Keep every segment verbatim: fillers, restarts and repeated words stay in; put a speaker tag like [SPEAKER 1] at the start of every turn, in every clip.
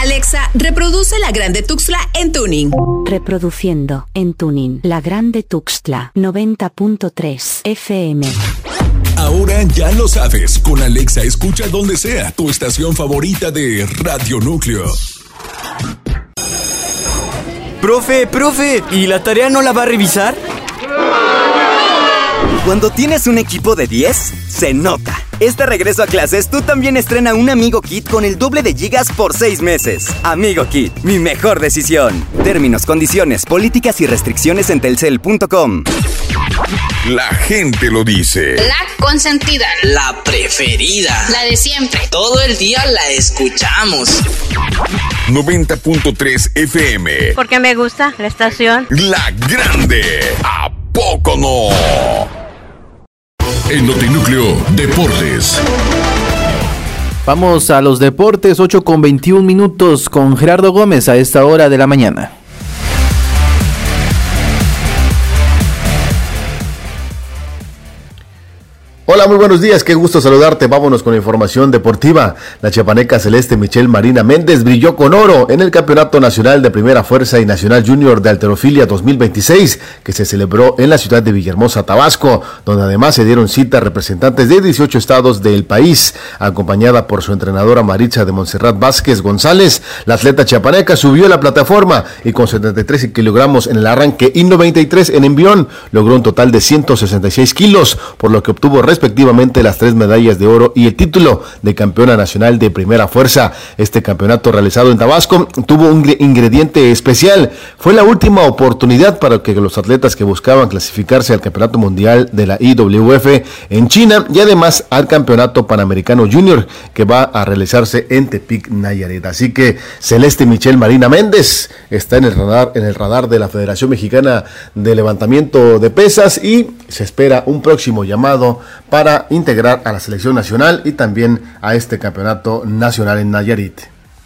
[SPEAKER 1] Alexa, reproduce La Grande Tuxtla en tuning.
[SPEAKER 2] Reproduciendo en tuning La Grande Tuxtla noventa punto tres F M.
[SPEAKER 3] Ahora ya lo sabes, con Alexa escucha donde sea tu estación favorita de Radio Núcleo.
[SPEAKER 4] Profe, profe, ¿y la tarea no la va a revisar?
[SPEAKER 5] Cuando tienes un equipo de diez, se nota. Este regreso a clases, tú también estrena un Amigo Kit con el doble de gigas por seis meses. Amigo Kit, mi mejor decisión. Términos, condiciones, políticas y restricciones en telcel punto com.
[SPEAKER 3] La gente lo dice.
[SPEAKER 6] La consentida.
[SPEAKER 7] La preferida.
[SPEAKER 6] La de siempre.
[SPEAKER 7] Todo el día la escuchamos.
[SPEAKER 3] noventa punto tres F M.
[SPEAKER 8] Porque me gusta la estación.
[SPEAKER 3] La Grande. ¿A poco no? En Notinúcleo Deportes.
[SPEAKER 9] Vamos a los deportes, ocho con veintiún minutos con Gerardo Gómez a esta hora de la mañana.
[SPEAKER 10] Hola, muy buenos días, qué gusto saludarte. Vámonos con la información deportiva. La chiapaneca celeste Michelle Marina Méndez brilló con oro en el Campeonato Nacional de Primera Fuerza y Nacional Junior de Halterofilia dos mil veintiséis, que se celebró en la ciudad de Villahermosa, Tabasco, donde además se dieron cita representantes de dieciocho estados del país. Acompañada por su entrenadora Maritza de Montserrat Vázquez González, la atleta chiapaneca subió a la plataforma y con setenta y tres kilogramos en el arranque y noventa y tres en envión, logró un total de ciento sesenta y seis kilos, por lo que obtuvo respectivamente las tres medallas de oro y el título de campeona nacional de primera fuerza. Este campeonato realizado en Tabasco tuvo un ingrediente especial. Fue la última oportunidad para que los atletas que buscaban clasificarse al campeonato mundial de la I W F en China y además al campeonato panamericano junior que va a realizarse en Tepic, Nayarit. Así que Celeste Michelle Marina Méndez está en el radar, en el radar de la Federación Mexicana de Levantamiento de Pesas y se espera un próximo llamado para integrar a la selección nacional y también a este campeonato nacional en Nayarit.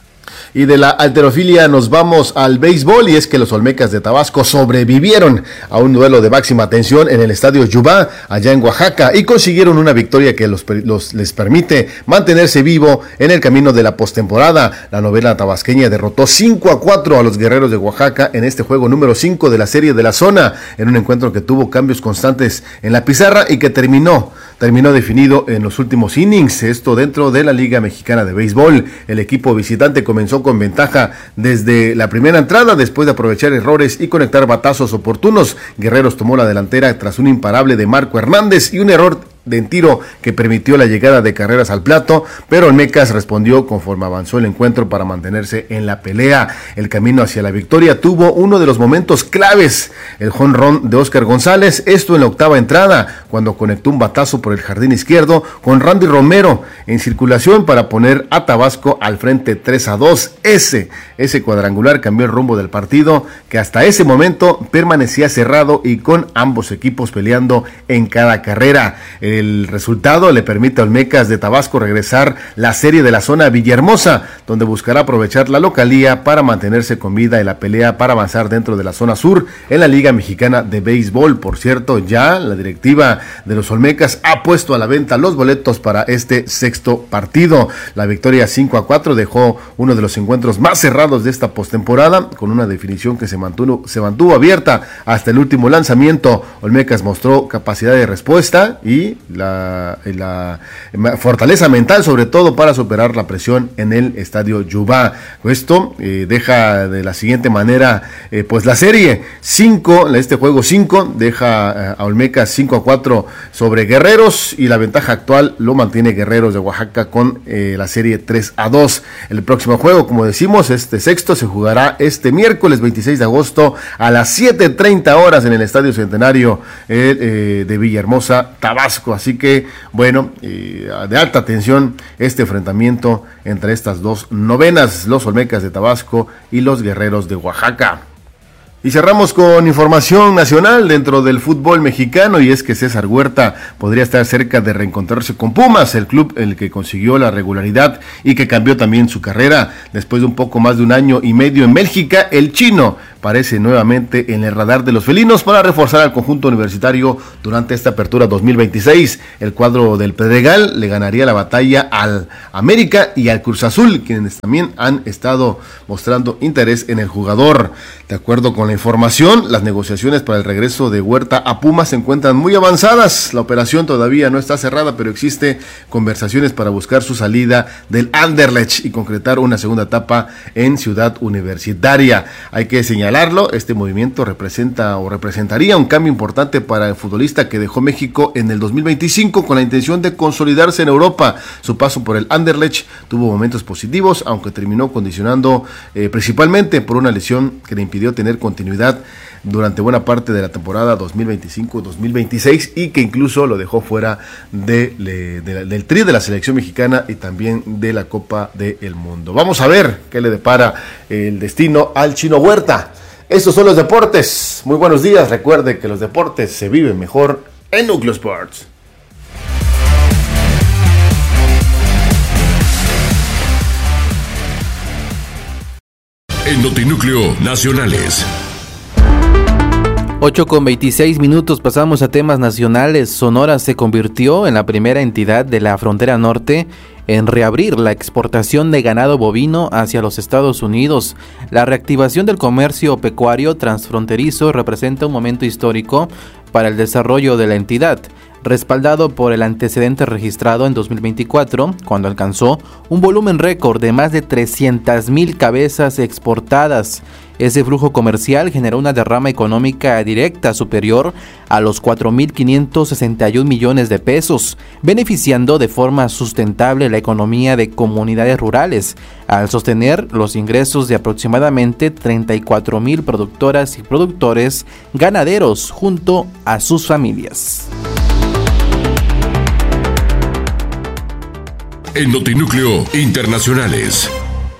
[SPEAKER 10] Y de la halterofilia nos vamos al béisbol, y es que los Olmecas de Tabasco sobrevivieron a un duelo de máxima tensión en el estadio Yubá, allá en Oaxaca, y consiguieron una victoria que los, los, les permite mantenerse vivo en el camino de la postemporada. La novela tabasqueña derrotó cinco a cuatro a los Guerreros de Oaxaca en este juego número cinco de la serie de la zona, en un encuentro que tuvo cambios constantes en la pizarra y que terminó terminó definido en los últimos innings, esto dentro de la Liga Mexicana de Béisbol. El equipo visitante comenzó con ventaja desde la primera entrada, después de aprovechar errores y conectar batazos oportunos. Guerreros tomó la delantera tras un imparable de Marco Hernández y un error de tiro que permitió la llegada de carreras al plato, pero Olmecas respondió conforme avanzó el encuentro para mantenerse en la pelea. El camino hacia la victoria tuvo uno de los momentos claves, el jonrón de Oscar González, esto en la octava entrada, cuando conectó un batazo por el jardín izquierdo con Randy Romero en circulación para poner a Tabasco al frente tres a dos. Ese, ese cuadrangular cambió el rumbo del partido, que hasta ese momento permanecía cerrado y con ambos equipos peleando en cada carrera. El El resultado le permite a Olmecas de Tabasco regresar la serie de la zona a Villahermosa, donde buscará aprovechar la localía para mantenerse con vida en la pelea para avanzar dentro de la zona sur en la Liga Mexicana de Béisbol. Por cierto, ya la directiva de los Olmecas ha puesto a la venta los boletos para este sexto partido. La victoria cinco a cuatro dejó uno de los encuentros más cerrados de esta postemporada, con una definición que se mantuvo, se mantuvo abierta hasta el último lanzamiento. Olmecas mostró capacidad de respuesta y La, la fortaleza mental, sobre todo para superar la presión en el estadio Yubá. Esto eh, deja de la siguiente manera eh, pues la serie cinco, este juego cinco deja a Olmecas cinco a cuatro sobre Guerreros, y la ventaja actual lo mantiene Guerreros de Oaxaca con eh, la serie tres a dos. El próximo juego, como decimos, este sexto se jugará este miércoles veintiséis de agosto a las siete treinta horas en el Estadio Centenario eh, eh, de Villahermosa, Tabasco. Así que, bueno, eh, de alta tensión este enfrentamiento entre estas dos novenas, los Olmecas de Tabasco y los Guerreros de Oaxaca. Y cerramos con información nacional dentro del fútbol mexicano, y es que César Huerta podría estar cerca de reencontrarse con Pumas, el club en el que consiguió la regularidad y que cambió también su carrera. Después de un poco más de un año y medio en Bélgica, el chino aparece nuevamente en el radar de los felinos para reforzar al conjunto universitario durante esta apertura dos mil veintiséis. El cuadro del Pedregal le ganaría la batalla al América y al Cruz Azul, quienes también han estado mostrando interés en el jugador. De acuerdo con la información, las negociaciones para el regreso de Huerta a Pumas se encuentran muy avanzadas. La operación todavía no está cerrada, pero existe conversaciones para buscar su salida del Anderlecht y concretar una segunda etapa en Ciudad Universitaria. Hay que señalarlo, este movimiento representa o representaría un cambio importante para el futbolista que dejó México en el dos mil veinticinco con la intención de consolidarse en Europa. Su paso por el Anderlecht tuvo momentos positivos, aunque terminó condicionando eh, principalmente por una lesión que le impidió tener continuidad durante buena parte de la temporada dos mil veinticinco dos mil veintiséis y que incluso lo dejó fuera de, de, de, del tri de la selección mexicana y también de la Copa del Mundo. Vamos a ver qué le depara el destino al Chino Huerta. Estos son los deportes. Muy buenos días. Recuerde que los deportes se viven mejor en Núcleo Sports.
[SPEAKER 3] En Notinúcleo Nacionales.
[SPEAKER 9] ocho con veintiséis minutos, pasamos a temas nacionales. Sonora se convirtió en la primera entidad de la frontera norte en reabrir la exportación de ganado bovino hacia los Estados Unidos. La reactivación del comercio pecuario transfronterizo representa un momento histórico para el desarrollo de la entidad, respaldado por el antecedente registrado en dos mil veinticuatro, cuando alcanzó un volumen récord de más de trescientas mil cabezas exportadas. Ese flujo comercial generó una derrama económica directa superior a los cuatro mil quinientos sesenta y un millones de pesos, beneficiando de forma sustentable la economía de comunidades rurales, al sostener los ingresos de aproximadamente treinta y cuatro mil productoras y productores ganaderos junto a sus familias.
[SPEAKER 3] En Notinúcleo Internacionales.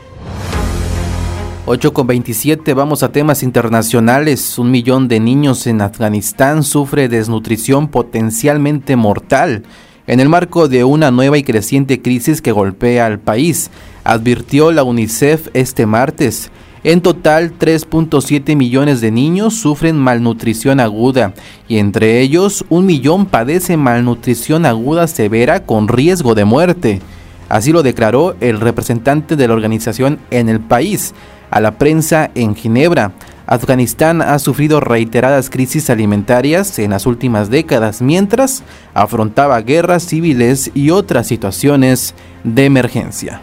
[SPEAKER 9] ocho con veintisiete, vamos a temas internacionales. Un millón de niños en Afganistán sufre desnutrición potencialmente mortal en el marco de una nueva y creciente crisis que golpea al país, advirtió la UNICEF este martes. En total, tres punto siete millones de niños sufren malnutrición aguda y entre ellos un millón padece malnutrición aguda severa con riesgo de muerte. Así lo declaró el representante de la organización en el país a la prensa en Ginebra. Afganistán ha sufrido reiteradas crisis alimentarias en las últimas décadas, mientras afrontaba guerras civiles y otras situaciones de emergencia.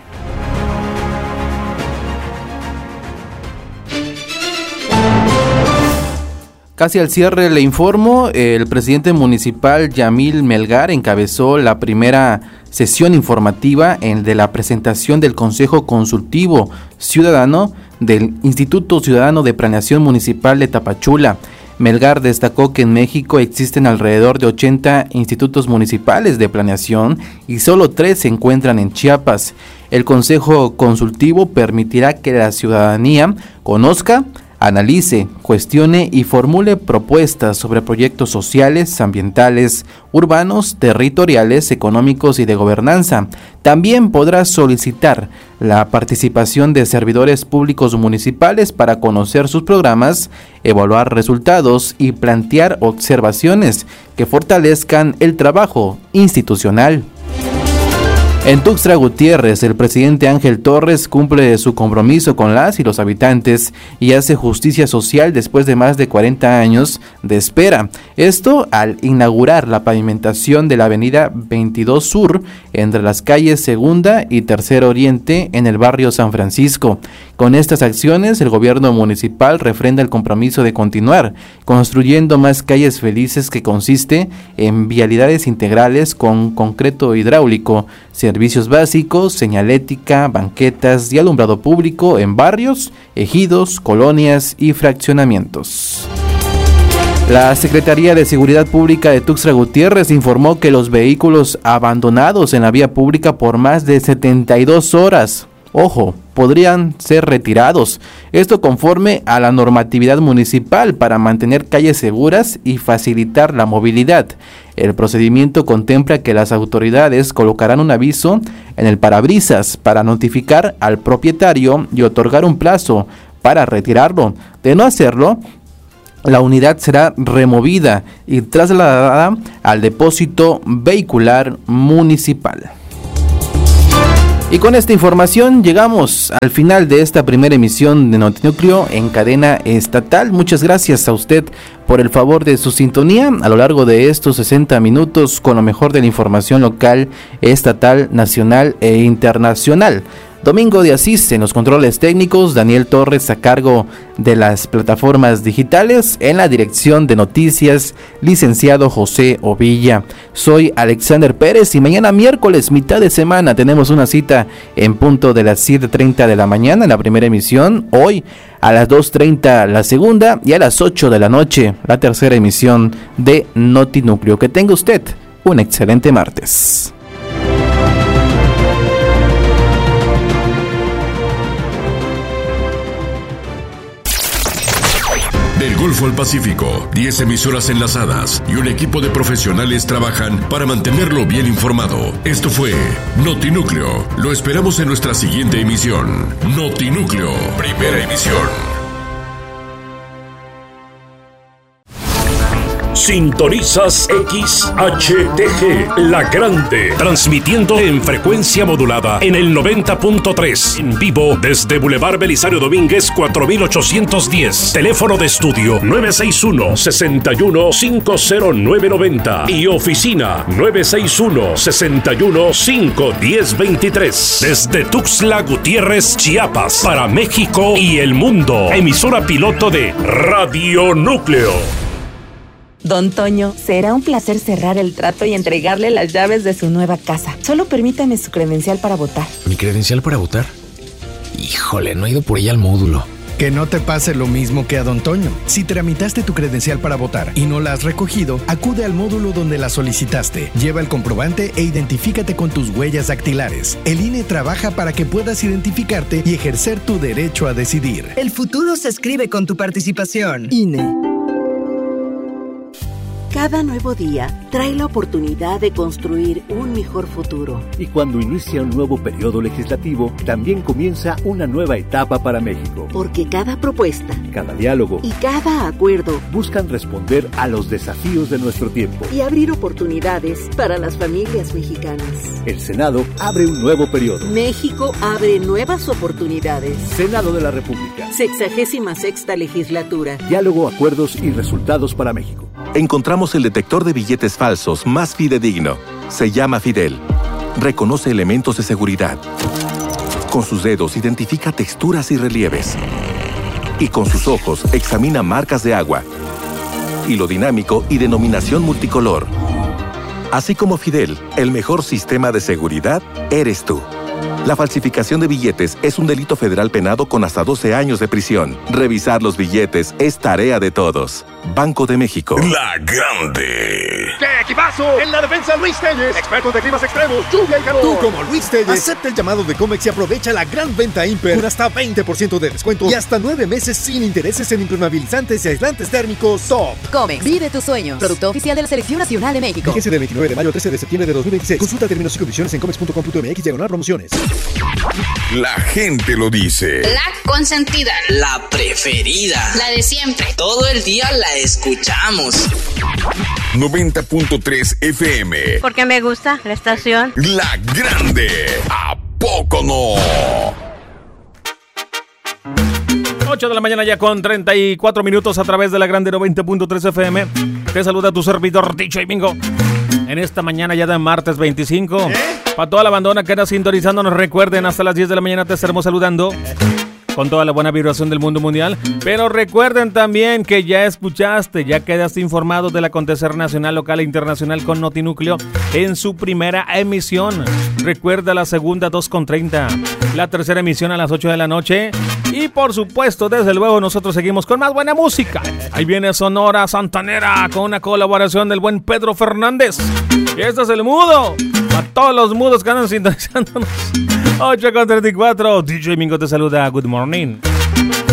[SPEAKER 9] Casi al cierre le informo, el presidente municipal Yamil Melgar encabezó la primera sesión informativa en de la presentación del Consejo Consultivo Ciudadano del Instituto Ciudadano de Planeación Municipal de Tapachula. Melgar destacó que en México existen alrededor de ochenta institutos municipales de planeación y solo tres se encuentran en Chiapas. El Consejo Consultivo permitirá que la ciudadanía conozca, analice, cuestione y formule propuestas sobre proyectos sociales, ambientales, urbanos, territoriales, económicos y de gobernanza. También podrá solicitar la participación de servidores públicos municipales para conocer sus programas, evaluar resultados y plantear observaciones que fortalezcan el trabajo institucional. En Tuxtla Gutiérrez, el presidente Ángel Torres cumple su compromiso con las y los habitantes y hace justicia social después de más de cuarenta años de espera. Esto al inaugurar la pavimentación de la avenida veintidós Sur entre las calles Segunda y Tercer Oriente en el barrio San Francisco. Con estas acciones, el gobierno municipal refrenda el compromiso de continuar construyendo más calles felices, que consiste en vialidades integrales con concreto hidráulico, servicios básicos, señalética, banquetas y alumbrado público en barrios, ejidos, colonias y fraccionamientos. La Secretaría de Seguridad Pública de Tuxtla Gutiérrez informó que los vehículos abandonados en la vía pública por más de setenta y dos horas, ojo, podrían ser retirados. Esto conforme a la normatividad municipal para mantener calles seguras y facilitar la movilidad. El procedimiento contempla que las autoridades colocarán un aviso en el parabrisas para notificar al propietario y otorgar un plazo para retirarlo. De no hacerlo, la unidad será removida y trasladada al depósito vehicular municipal. Y con esta información llegamos al final de esta primera emisión de Notinúcleo en cadena estatal. Muchas gracias a usted por el favor de su sintonía a lo largo de estos sesenta minutos con lo mejor de la información local, estatal, nacional e internacional. Domingo de Asís en los controles técnicos, Daniel Torres a cargo de las plataformas digitales, en la dirección de noticias, licenciado José Ovilla. Soy Alexander Pérez y mañana miércoles, mitad de semana, tenemos una cita en punto de las siete treinta de la mañana, la primera emisión. Hoy a las dos treinta la segunda y a las ocho de la noche la tercera emisión de Notinúcleo. Que tenga usted un excelente martes.
[SPEAKER 3] Del Golfo al Pacífico, diez emisoras enlazadas y un equipo de profesionales trabajan para mantenerlo bien informado. Esto fue Notinúcleo. Lo esperamos en nuestra siguiente emisión. Notinúcleo, primera emisión.
[SPEAKER 6] Sintonizas X H T G, La Grande, transmitiendo en frecuencia modulada en el noventa punto tres, en vivo desde Boulevard Belisario Domínguez cuatro mil ochocientos diez, teléfono de estudio nueve seis uno, seis uno cinco cero nueve nueve cero y oficina nueve seis uno, seis uno cinco uno cero dos tres, desde Tuxtla Gutiérrez, Chiapas, para México y el mundo, emisora piloto de Radio Núcleo.
[SPEAKER 11] Don Toño, será un placer cerrar el trato y entregarle las llaves de su nueva casa. Solo permítame su credencial para votar.
[SPEAKER 12] ¿Mi credencial para votar? Híjole, no he ido por ella al módulo.
[SPEAKER 13] Que no te pase lo mismo que a Don Toño. Si tramitaste tu credencial para votar y no la has recogido, acude al módulo donde la solicitaste. Lleva el comprobante e identifícate con tus huellas dactilares. El I N E trabaja para que puedas identificarte y ejercer tu derecho a decidir.
[SPEAKER 14] El futuro se escribe con tu participación. I N E.
[SPEAKER 15] Cada nuevo día trae la oportunidad de construir un mejor futuro.
[SPEAKER 16] Y cuando inicia un nuevo periodo legislativo, también comienza una nueva etapa para México.
[SPEAKER 15] Porque cada propuesta,
[SPEAKER 16] cada diálogo
[SPEAKER 15] y cada acuerdo
[SPEAKER 16] buscan responder a los desafíos de nuestro tiempo
[SPEAKER 15] y abrir oportunidades para las familias mexicanas.
[SPEAKER 16] El Senado abre un nuevo periodo.
[SPEAKER 15] México abre nuevas oportunidades.
[SPEAKER 16] Senado de la República.
[SPEAKER 15] Sexagésima sexta legislatura.
[SPEAKER 16] Diálogo, acuerdos y resultados para México.
[SPEAKER 17] Encontramos el detector de billetes falsos más fidedigno. Se llama Fidel. Reconoce elementos de seguridad. Con sus dedos identifica texturas y relieves. Y con sus ojos examina marcas de agua, hilo dinámico y denominación multicolor. Así como Fidel, el mejor sistema de seguridad eres tú. La falsificación de billetes es un delito federal penado con hasta doce años de prisión. Revisar los billetes es tarea de todos. Banco de México.
[SPEAKER 3] La Grande.
[SPEAKER 18] ¡Qué equipazo! En la defensa, Luis Telles, expertos de climas extremos, lluvia y calor.
[SPEAKER 19] Tú, como Luis Telles, acepta el llamado de Comex y aprovecha la gran venta Imper con hasta veinte por ciento de descuento y hasta nueve meses sin intereses en impermeabilizantes y aislantes térmicos Top.
[SPEAKER 20] Comex, vive tus sueños. Producto oficial de la Selección Nacional de México.
[SPEAKER 19] Fíjese del veintinueve de mayo al trece de septiembre de dos mil veintiséis. Consulta términos y condiciones en comex punto com punto mx diagonal promociones.
[SPEAKER 3] La gente lo dice.
[SPEAKER 7] La consentida. La preferida.
[SPEAKER 8] La de siempre.
[SPEAKER 7] Todo el día la escuchamos.
[SPEAKER 3] noventa punto tres F M.
[SPEAKER 8] Porque me gusta la estación.
[SPEAKER 3] La Grande. ¿A poco no?
[SPEAKER 21] ocho de la mañana ya con treinta y cuatro minutos a través de la Grande noventa punto tres F M. Te saluda tu servidor Dicho y Mingo. En esta mañana ya de martes veinticinco. ¿Eh? Para toda la bandona que anda sintonizando, nos recuerden, hasta las diez de la mañana te estaremos saludando con toda la buena vibración del mundo mundial. Pero recuerden también que ya escuchaste, ya quedaste informado del acontecer nacional, local e internacional con Notinúcleo en su primera emisión. Recuerda la segunda dos con treinta, la tercera emisión a las ocho de la noche Y por supuesto, desde luego, nosotros seguimos con más buena música. Ahí viene Sonora Santanera con una colaboración del buen Pedro Fernández. Y este es el mudo. A todos los mudos que andan sintonizándonos. ocho con treinta y cuatro. D J Mingo te saluda. Good morning.